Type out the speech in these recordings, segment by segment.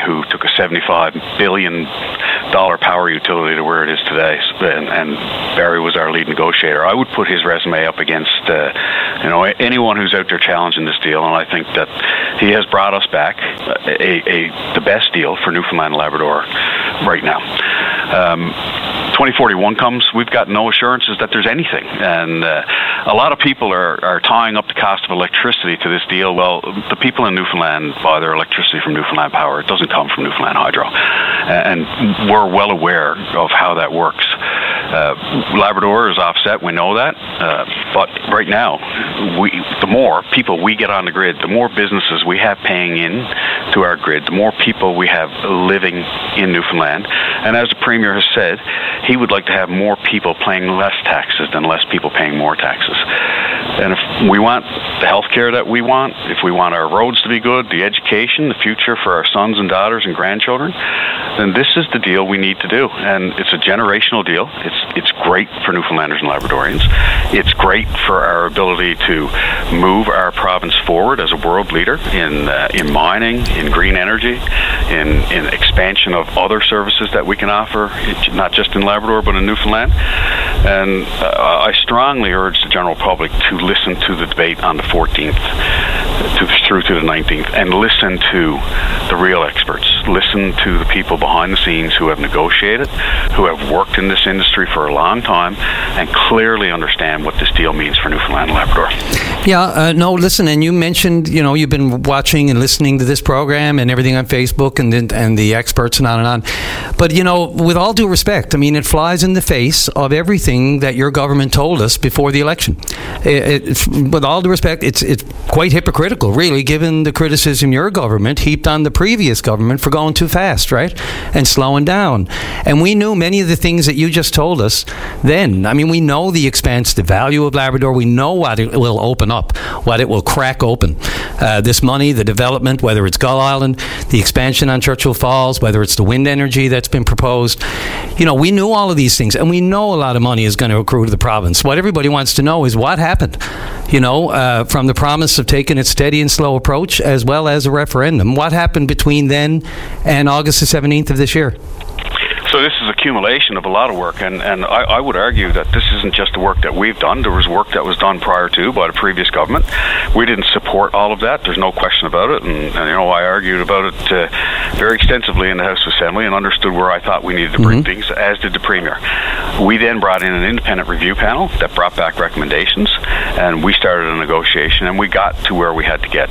who took a $75 billion power utility to where it is today, and Barry was our lead negotiator. I would put his resume up against anyone who's out there challenging this deal, and I think that he has brought us back the best deal for Newfoundland and Labrador right now. 2041 comes, we've got no assurances that there's anything, and a lot of people are tying up the cost of electricity to this deal. Well, the people in Newfoundland buy their electricity from Newfoundland Power. It doesn't come from Newfoundland Hydro, and we're well aware of how that works. Labrador is offset, we know that, but right now, the more people we get on the grid, the more businesses we have paying in to our grid, the more people we have living in Newfoundland. And as the Premier has said, he would like to have more people paying less taxes than less people paying more taxes. And if we want the health care that we want, if we want our roads to be good, the education, the future for our sons and daughters and grandchildren, then this is the deal we need to do. And it's a generational deal. It's great for Newfoundlanders and Labradorians. It's great for our ability to move our province forward as a world leader in mining, in green energy, in expansion of other services that we can offer, not just in Labrador but in Newfoundland. And I strongly urge the general public to listen to the debate on the 14th through to the 19th and listen to the real experts. Listen to the people behind the scenes who have negotiated, who have worked in this industry for a long time, and clearly understand what this deal means for Newfoundland and Labrador. Yeah, listen, and you mentioned, you've been watching and listening to this program and everything on Facebook and the experts and on. But, with all due respect, it flies in the face of everything that your government told us before the election. With all due respect, it's quite hypocritical, really, given the criticism your government heaped on the previous government for going too fast, right, and slowing down. And we knew many of the things that you just told us then. We know the expanse, the value of Labrador. We know what it will open up, what it will crack open. This money, the development, whether it's Gull Island, the expansion on Churchill Falls, whether it's the wind energy that's been proposed. We knew all of these things, and we know a lot of money is going to accrue to the province. What everybody wants to know is what happened, from the promise of taking a steady and slow approach as well as a referendum. What happened between then and August the 17th of this year? So this is accumulation of a lot of work, and I would argue that this isn't just the work that we've done. There was work that was done prior to by the previous government. We didn't support all of that. There's no question about it, and I argued about it very extensively in the House Assembly and understood where I thought we needed to bring things, as did the Premier. We then brought in an independent review panel that brought back recommendations, and we started a negotiation, and we got to where we had to get.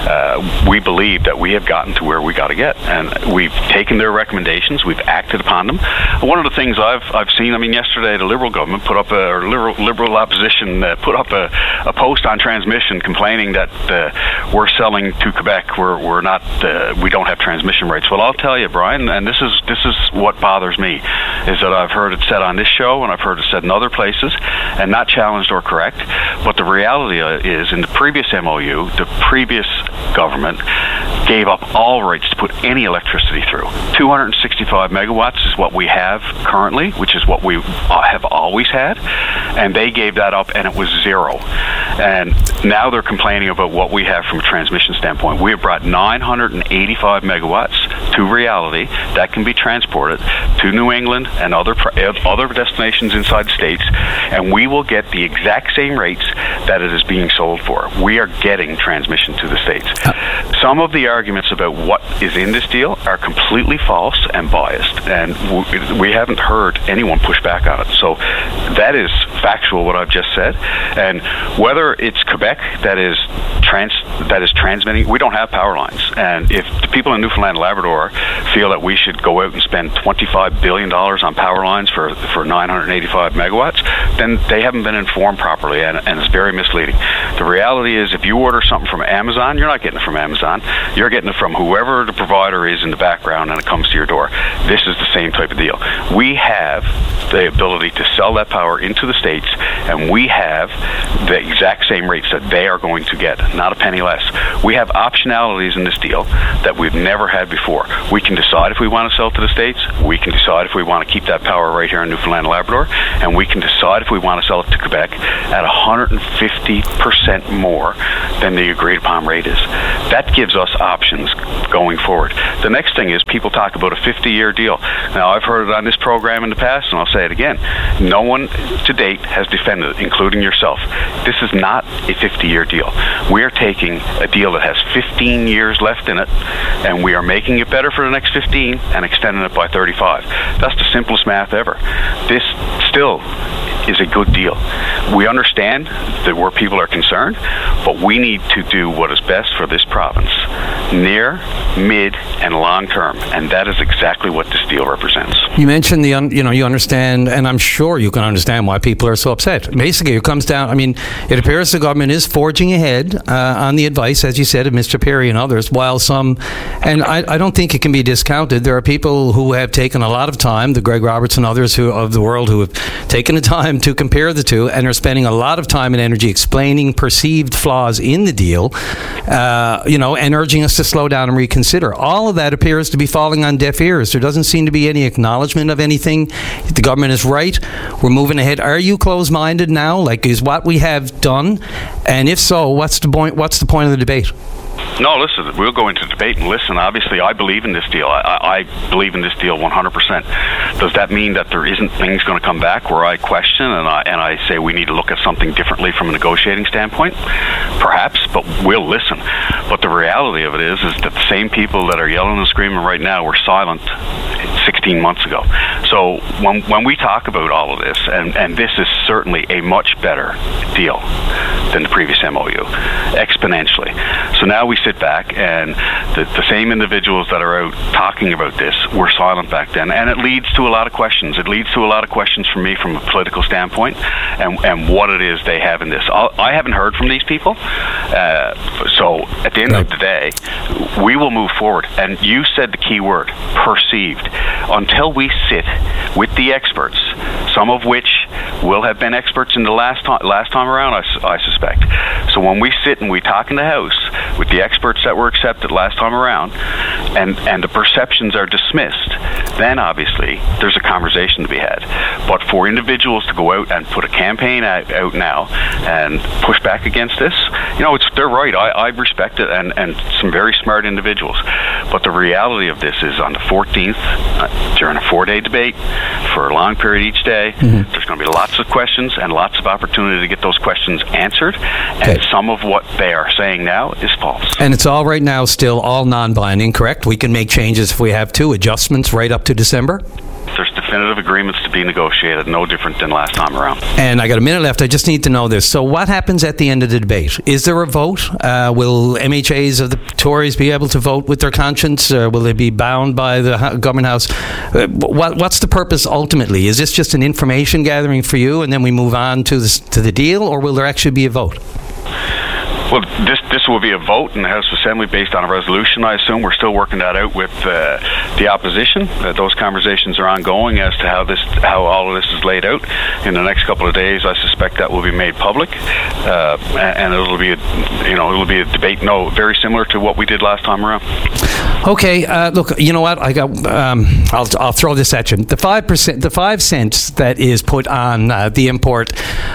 We believe that we have gotten to where we got to get, and we've taken their recommendations, we've acted upon them. One of the things I've seen, yesterday the Liberal government put up Liberal opposition put up a post on transmission complaining that we're selling to Quebec. We're not. We don't have transmission rights. Well, I'll tell you, Brian, and this is what bothers me, is that I've heard it said on this show and I've heard it said in other places, and not challenged or correct. But the reality is, in the previous MOU, the previous government gave up all rights to put any electricity through. 265 megawatts is what we have currently, which is what we have always had, and they gave that up, and it was zero. And now they're complaining about what we have from a transmission standpoint. We have brought 985 megawatts to reality that can be transported to New England and other destinations inside the states, and we will get the exact same rates that it is being sold for. We are getting transmission to the states. Some of the arguments about what is in this deal are completely false and biased, and we haven't heard anyone push back on it. So that is factual, what I've just said. And whether it's Quebec that is transmitting, we don't have power lines. And if the people in Newfoundland and Labrador feel that we should go out and spend $25 billion on power lines for 985 megawatts, then they haven't been informed properly, and it's very misleading. The reality is, if you order something from Amazon, you're not getting it from Amazon. You're getting it from whoever the provider is in the background, and it comes to your door. This is the same type of deal. We have the ability to sell that power into the states, and we have the exact same rates that they are going to get, not a penny less. We have optionalities in this deal that we've never had before. We can decide if we want to sell to the States. We can decide if we want to keep that power right here in Newfoundland and Labrador. And we can decide if we want to sell it to Quebec at 150% more than the agreed upon rate is. That gives us options going forward. The next thing is people talk about a 50-year deal. Now, I've heard it on this program in the past, and I'll say it again. No one to date has defended it, including yourself. This is not a 50-year deal. We are taking a deal that has 15 years left in it, and we are making it better for the next 15 and extending it by 35. That's the simplest math ever. This still is a good deal. We understand that where people are concerned, but we need to do what is best for this province, near, mid, and long term, and that is exactly what this deal represents. You mentioned you understand, and I'm sure you can understand why people are so upset. Basically, it comes down, it appears the government is forging ahead on the advice, as you said, of Mr. Perry and others, while some, and I don't think it can be discounted, there are people who have taken a lot of time, the Greg Roberts and others of the world who have taken the time to compare the two and are spending a lot of time and energy explaining perceived flaws in the deal, and urging us to slow down and reconsider. All of that appears to be falling on deaf ears. There doesn't seem to be any acknowledgement of anything. The government is right. We're moving ahead. Are you closed-minded now? Is what we have done? And if so, what's the point of the debate? No, listen, we'll go into debate and listen. Obviously, I believe in this deal. I believe in this deal 100%. Does that mean that there isn't things going to come back where I question and I say we need to look at something differently from a negotiating standpoint? Perhaps, but we'll listen. But the reality of it is that the same people that are yelling and screaming right now were silent 16 months ago. So when we talk about all of this, and this is certainly a much better deal than the previous MOU, exponentially. So now we sit back, and the same individuals that are out talking about this were silent back then, and it leads to a lot of questions. It leads to a lot of questions from me from a political standpoint, and what it is they have in this. I haven't heard from these people, so at the end of the day, we will move forward. And you said the key word, perceived. Until we sit with the experts, some of which will have been experts in the last time around, I suspect. So when we sit and we talk in the House with the experts that were accepted last time around, and the perceptions are dismissed, then obviously there's a conversation to be had. But for individuals to go out and put a campaign out now and push back against this, they're right. I respect it, and some very smart individuals. But the reality of this is on the 14th, during a 4-day debate, for a long period each day, there's going to be lots of questions and lots of opportunity to get those questions answered. And some of what they are saying now is false. And it's all right now still all non-binding, correct? We can make changes if we have to, adjustments right up to December? There's definitive agreements to be negotiated, no different than last time around. And I got a minute left. I just need to know this. So what happens at the end of the debate? Is there a vote? Will MHAs of the Tories be able to vote with their conscience? Will they be bound by the Government House? What's the purpose ultimately? Is this just an information gathering for you and then we move on to the deal, or will there actually be a vote? Well, this will be a vote in the House Assembly based on a resolution, I assume. We're still working that out with the opposition. Those conversations are ongoing as to how all of this is laid out. In the next couple of days, I suspect that will be made public, and it'll be a debate. No, very similar to what we did last time around. Okay, look, you know what? I'll throw this at you. The 5%, the 5 cents that is put on the import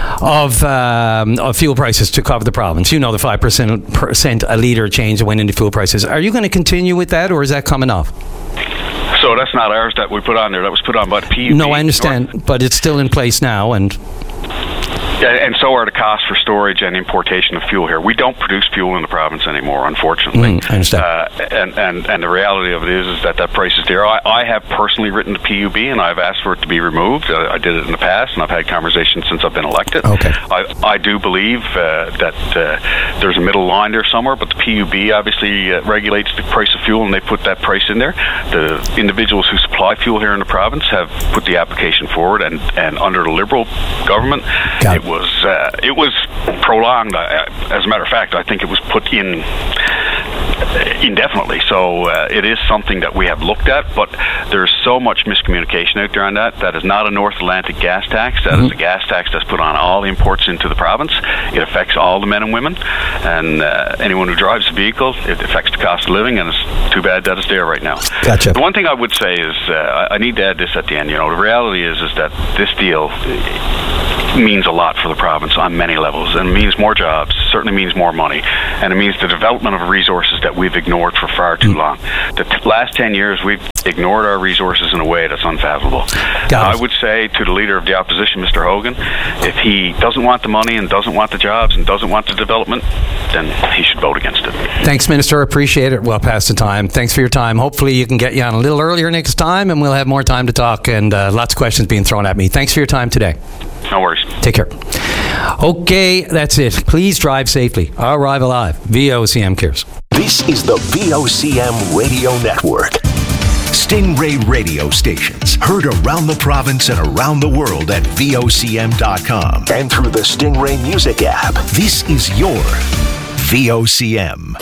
of fuel prices to cover the province. You know, the 5% a litre change that went into fuel prices. Are you going to continue with that, or is that coming off? So that's not ours that we put on there. That was put on by the PUB. No, I understand, but it's still in place now, and and so are the costs for storage and importation of fuel here. We don't produce fuel in the province anymore, unfortunately. I understand. And the reality of it is that price is there. I have personally written to PUB, and I've asked for it to be removed. I did it in the past, and I've had conversations since I've been elected. Okay. I do believe that there's a middle line there somewhere, but the PUB obviously regulates the price of fuel, and they put that price in there. The individuals who supply fuel here in the province have put the application forward, and under the Liberal government, it was prolonged. As a matter of fact, I think it was put in indefinitely. So it is something that we have looked at, but there's so much miscommunication out there on that. That is not a North Atlantic gas tax. That is a gas tax that's put on all imports into the province. It affects all the men and women, and anyone who drives a vehicle. It affects the cost of living, and it's too bad that it's there right now. Gotcha. The one thing I would say is, I need to add this at the end. The reality is that this deal means a lot for the province on many levels, and it means more jobs, certainly means more money, and it means the development of resources that we've ignored for far too long. The last 10 years, we've ignored our resources in a way that's unfathomable. I would say to the Leader of the Opposition, Mr. Hogan, if he doesn't want the money and doesn't want the jobs and doesn't want the development, then he should vote against it. Thanks, Minister. Appreciate it. Well past the time. Thanks for your time. Hopefully you can get you on a little earlier next time, and we'll have more time to talk, and lots of questions being thrown at me. Thanks for your time today. No worries. Take care. Okay, that's it. Please drive safely. Arrive alive. VOCM cares. This is the VOCM Radio Network. Stingray radio stations heard around the province and around the world at VOCM.com and through the Stingray Music app. This is your VOCM.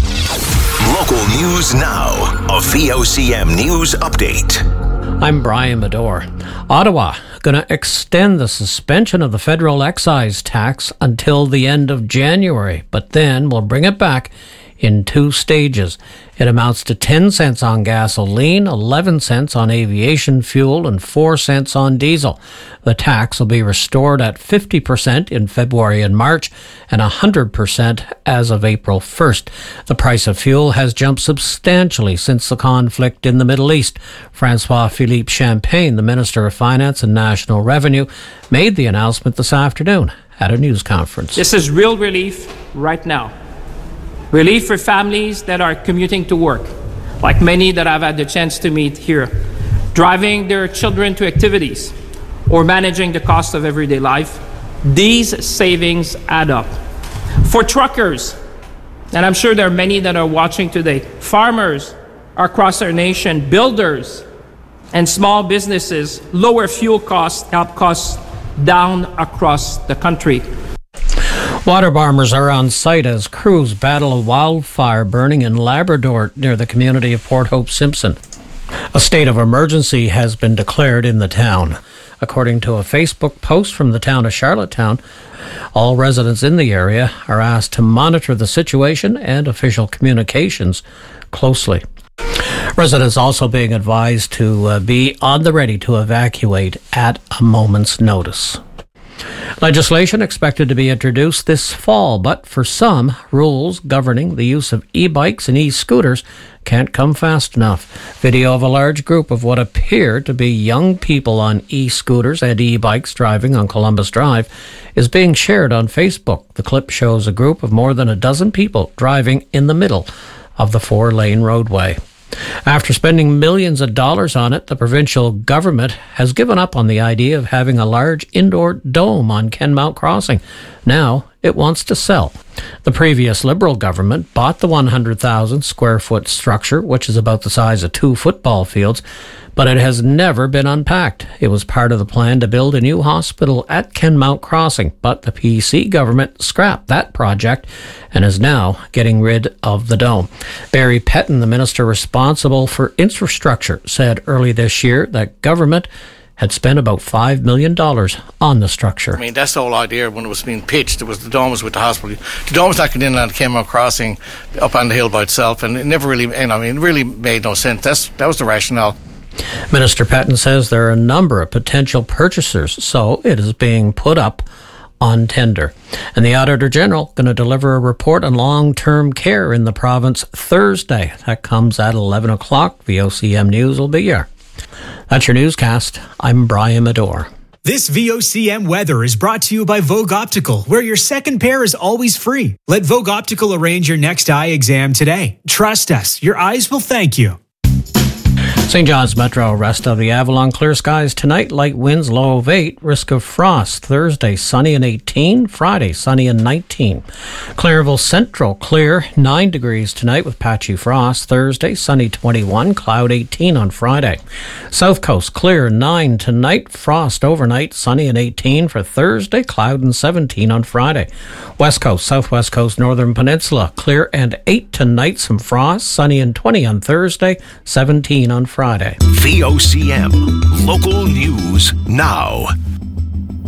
Local news now. A VOCM news update. I'm Brian Medore. Ottawa going to extend the suspension of the federal excise tax until the end of January, but then we'll bring it back in 2 stages. It amounts to 10 cents on gasoline, 11 cents on aviation fuel, and 4 cents on diesel. The tax will be restored at 50% in February and March and 100% as of April 1st. The price of fuel has jumped substantially since the conflict in the Middle East. Francois-Philippe Champagne, the Minister of Finance and National Revenue, made the announcement this afternoon at a news conference. This is real relief right now. Relief for families that are commuting to work, like many that I've had the chance to meet here, driving their children to activities, or managing the cost of everyday life. These savings add up. For truckers, and I'm sure there are many that are watching today, farmers across our nation, builders, and small businesses, lower fuel costs help costs down across the country. Water bombers are on site as crews battle a wildfire burning in Labrador near the community of Port Hope Simpson. A state of emergency has been declared in the town. According to a Facebook post from the town of Charlottetown, all residents in the area are asked to monitor the situation and official communications closely. Residents also being advised to be on the ready to evacuate at a moment's notice. Legislation expected to be introduced this fall, but for some, rules governing the use of e-bikes and e-scooters can't come fast enough. Video of a large group of what appear to be young people on e-scooters and e-bikes driving on Columbus Drive is being shared on Facebook. The clip shows a group of more than a dozen people driving in the middle of the 4-lane roadway. After spending millions of dollars on it, the provincial government has given up on the idea of having a large indoor dome on Kenmount Crossing. Now it wants to sell. The previous Liberal government bought the 100,000 square foot structure, which is about the size of 2 football fields, but it has never been unpacked. It was part of the plan to build a new hospital at Kenmount Crossing, but the PC government scrapped that project and is now getting rid of the dome. Barry Pettin, the minister responsible for infrastructure, said early this year that government had spent about $5 million on the structure. I mean, that's the whole idea when it was being pitched. It was the dome was with the hospital. The dome was not getting in on Kenmount Crossing up on the hill by itself, and it never really, it really made no sense. That was the rationale. Minister Pettin says there are a number of potential purchasers, so it is being put up on tender. And the Auditor General going to deliver a report on long-term care in the province Thursday. That comes at 11 o'clock. VOCM News will be here. That's your newscast. I'm Brian Medore. This VOCM weather is brought to you by Vogue Optical, where your second pair is always free. Let Vogue Optical arrange your next eye exam today. Trust us, your eyes will thank you. St. John's Metro, rest of the Avalon, clear skies tonight, light winds, low of 8, risk of frost. Thursday, sunny and 18. Friday, sunny and 19. Clairville Central, clear, 9 degrees tonight with patchy frost. Thursday, sunny 21, cloud 18 on Friday. South Coast, clear, 9 tonight, frost overnight, sunny and 18 for Thursday, cloud and 17 on Friday. West Coast, Southwest Coast, Northern Peninsula, clear and 8 tonight, some frost, sunny and 20 on Thursday, 17 on Friday. VOCM. Local news now.